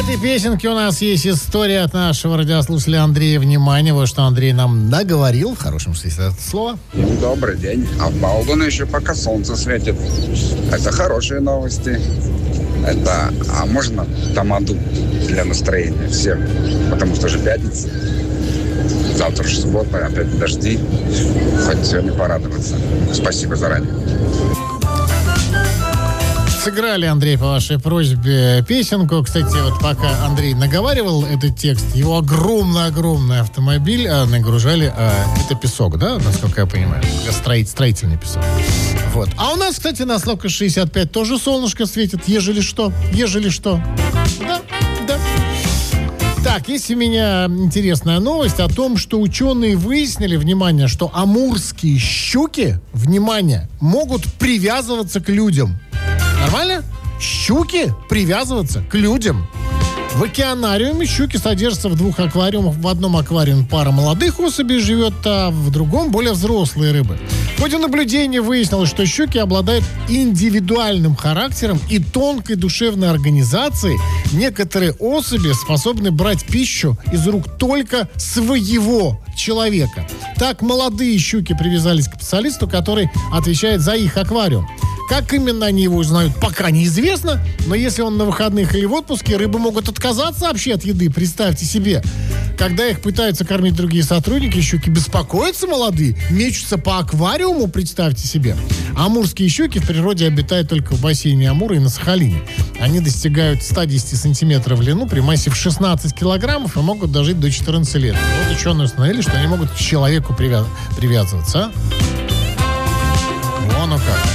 этой песенке у нас есть история от нашего радиослушателя Андрея. Внимание, вот что Андрей нам наговорил, в хорошем смысле этого слова. Добрый день. А в Балдоне еще пока солнце светит. Это хорошие новости. А можно тамаду для настроения всем? Потому что же пятница. Завтра же суббота, опять дожди. Хоть сегодня порадоваться. Спасибо заранее. Сыграли, Андрей, по вашей просьбе песенку. Кстати, вот пока Андрей наговаривал этот текст, его огромный автомобиль нагружали, это песок, да, насколько я понимаю, строительный песок. Вот. А у нас, кстати, на Славка 65 тоже солнышко светит, ежели что. Да. Так, есть у меня интересная новость о том, что ученые выяснили, внимание, что амурские щуки, внимание, могут привязываться к людям. Нормально? Щуки привязываться к людям. В океанариуме щуки содержатся в двух аквариумах. В одном аквариуме пара молодых особей живет, а в другом более взрослые рыбы. В ходе наблюдения выяснилось, что щуки обладают индивидуальным характером и тонкой душевной организацией. Некоторые особи способны брать пищу из рук только своего человека. Так молодые щуки привязались к специалисту, который отвечает за их аквариум. Как именно они его узнают, пока неизвестно, но если он на выходных или в отпуске, рыбы могут отказаться вообще от еды, представьте себе. Когда их пытаются кормить другие сотрудники, щуки беспокоятся молодые, мечутся по аквариуму, представьте себе. Амурские щуки в природе обитают только в бассейне Амура и на Сахалине. Они достигают 110 сантиметров в длину при массе в 16 килограммов и могут дожить до 14 лет. Вот ученые установили, что они могут к человеку привязываться. Вон оно как.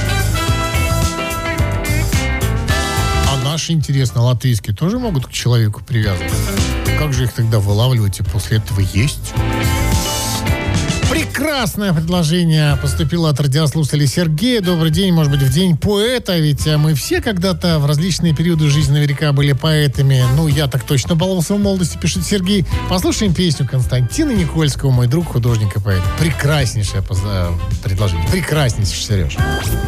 Наши, интересно, латвийские тоже могут к человеку привязываться? Как же их тогда вылавливать и после этого есть? Прекрасное предложение поступило от радиослушателя Сергея. Добрый день, может быть, в день поэта, ведь мы все когда-то в различные периоды жизни наверняка были поэтами. Ну, я так точно баловался в молодости, пишет Сергей. Послушаем песню Константина Никольского, мой друг, художник и поэт. Прекраснейшее предложение. Прекраснейшее, Сереж.